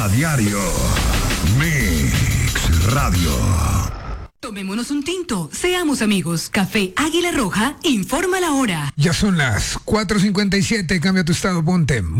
A diario. Mix Radio. Tomémonos un tinto, seamos amigos. Café Águila Roja informa la hora. Ya son las 4:57, cambia tu estado, ponte